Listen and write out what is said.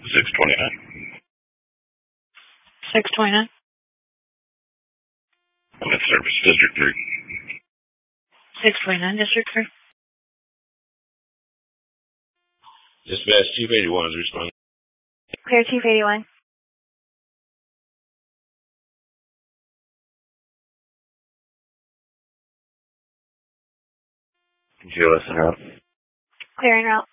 629. 629. I'm at Service District 3. 629, District 3. Dispatch Chief 81 is responding. Clear, Chief 81. GLS en route. Clear en route.